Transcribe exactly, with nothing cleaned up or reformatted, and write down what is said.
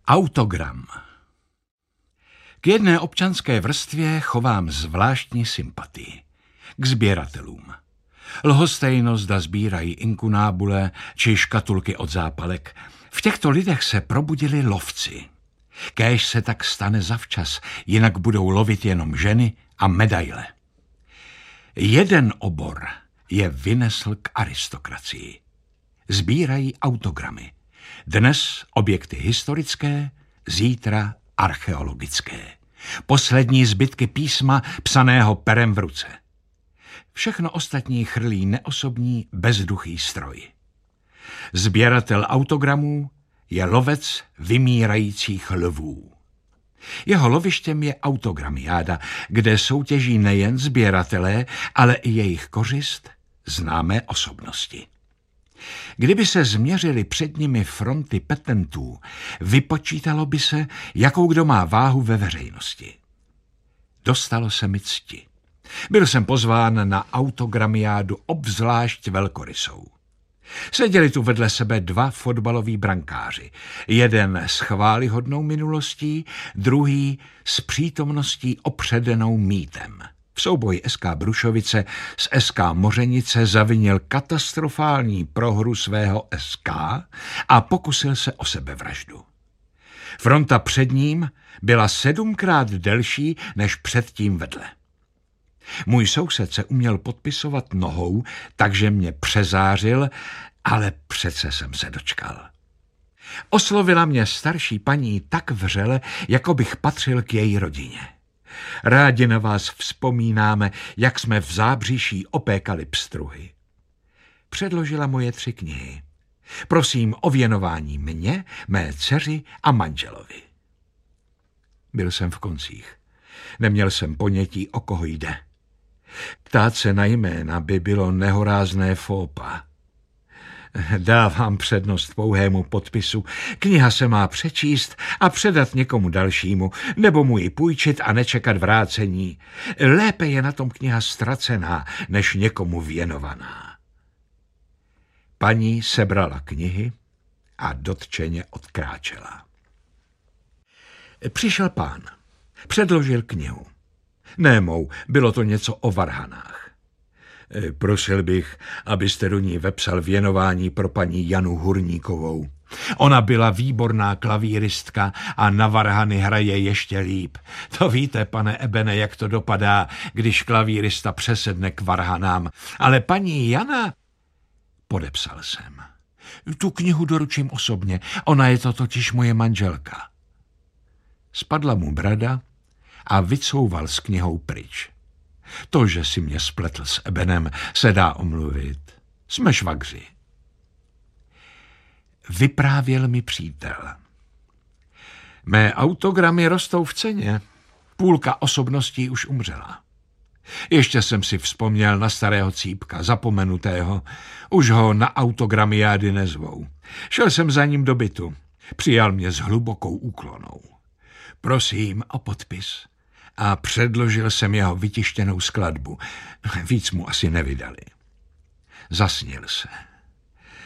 Autogram. K jedné občanské vrstvě chovám zvláštní sympatii. K sběratelům. Lhostejno zda sbírají inkunábule či škatulky od zápalek. V těchto lidech se probudili lovci. Kéž se tak stane zavčas, jinak budou lovit jenom ženy a medaile. Jeden obor je vynesl k aristokracii. Sbírají autogramy. Dnes objekty historické, zítra archeologické. Poslední zbytky písma psaného perem v ruce. Všechno ostatní chrlí neosobní, bezduchý stroj. Sběratel autogramů je lovec vymírajících lvů. Jeho lovištěm je autogramiáda, kde soutěží nejen sběratelé, ale i jejich kořist známé osobnosti. Kdyby se změřily před nimi fronty petentů, vypočítalo by se, jakou kdo má váhu ve veřejnosti. Dostalo se mi cti. Byl jsem pozván na autogramiádu obzvlášť velkorysou. Seděli tu vedle sebe dva fotbaloví brankáři. Jeden s chvályhodnou minulostí, druhý s přítomností opředenou mýtem. V souboji S K Brušovice s S K Mořenice zavinil katastrofální prohru svého S K a pokusil se o sebevraždu. Fronta před ním byla sedmkrát delší než předtím vedle. Můj soused se uměl podpisovat nohou, takže mě přezářil, ale přece jsem se dočkal. Oslovila mě starší paní tak vřele, jako bych patřil k její rodině. Rádi na vás vzpomínáme, jak jsme v Zábříší opékali pstruhy. Předložila moje tři knihy. Prosím o věnování mně, mé dceři a manželovi. Byl jsem v koncích. Neměl jsem ponětí, o koho jde. Ptát se na jména by bylo nehorázné fópa. Dávám přednost pouhému podpisu. Kniha se má přečíst a předat někomu dalšímu, nebo mu ji půjčit a nečekat vrácení. Lépe je na tom kniha ztracená, než někomu věnovaná. Paní sebrala knihy a dotčeně odkráčela. Přišel pán. Předložil knihu. Ne mou, bylo to něco o varhanách. Prosil bych, abyste do ní vepsal věnování pro paní Janu Hurníkovou. Ona byla výborná klavíristka a na varhany hraje ještě líp. To víte, pane Ebene, jak to dopadá, když klavírista přesedne k varhanám. Ale paní Jana... Podepsal jsem. Tu knihu doručím osobně, ona je to totiž moje manželka. Spadla mu brada a vycouval s knihou pryč. To, že si mě spletl s Ebenem, se dá omluvit. Jsme švagři. Vyprávěl mi přítel. Mé autogramy rostou v ceně. Půlka osobností už umřela. Ještě jsem si vzpomněl na starého cípka, zapomenutého. Už ho na autogramiády nezvou. Šel jsem za ním do bytu. Přijal mě s hlubokou úklonou. Prosím o podpis. A předložil jsem jeho vytištěnou skladbu. Víc mu asi nevydali. Zasnil se.